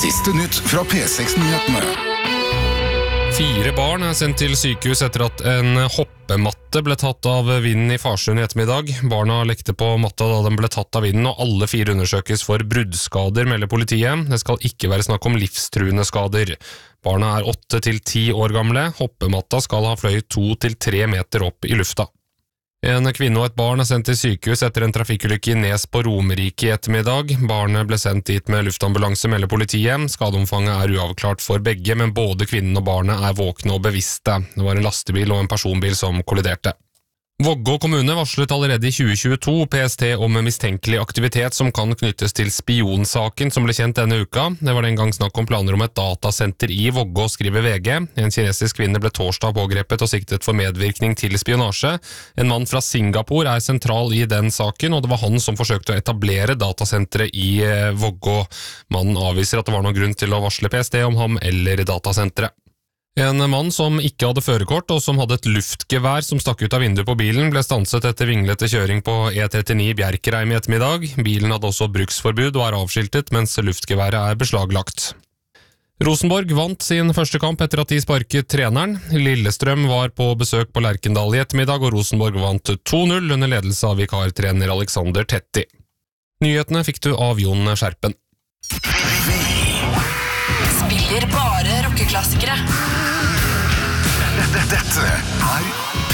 Siste nytt fra P6-nyhetene. 4 barn er sendt til sykehus etter at en hoppematte ble tatt av vinden i Farsund i ettermiddag. Barna lekte på matta da den ble tatt av vinden, og alle 4 undersøkes for bruddskader, melder politiet. Det skal ikke være snakk om livstruende skader. Barna er 8 til 10 år gamle. Hoppematta skal ha fløyet 2 til 3 meter opp i lufta. En kvinne og et barn er sendt til sykehus etter en trafikkulykke i Nes på Romerike i ettermiddag. Barnet ble sendt dit med luftambulanse, melder politiet. Skadeomfanget er uavklart for begge, men både kvinnen og barnet er våkne og bevisste. Det var en lastebil og en personbil som kolliderte. Vågå kommune varslet allerede i 2022 PST om mistenkelig aktivitet som kan knyttes til spionsaken som ble kjent denne uka. Det var den gang snakk om planer om et datasenter i Vågå, skriver VG. En kinesisk kvinne ble torsdag pågrepet og siktet for medvirkning til spionasje. En mann fra Singapore er sentral i den saken, og det var han som forsøkte å etablere datasenteret i Vågå. Mannen avviser at det var noen grunn til å varsle PST om ham eller datasenteret. En mann som ikke hadde førerkort og som hadde et luftgevær som stakk ut av vinduet på bilen, ble stanset etter vinglete kjøring på E39 Bjerkreim i ettermiddag. Bilen hadde også bruksforbud og er avskiltet, mens luftgeværet er beslaglagt. Rosenborg vant sin første kamp etter at de sparket treneren. Lillestrøm var på besøk på Lerkendal i ettermiddag, og Rosenborg vant 2-0 under ledelse av vikartrener Alexander Tetti. Nyhetene fikk du av Jon Skjerpen. Spiller bare rockeklassikere. Dette er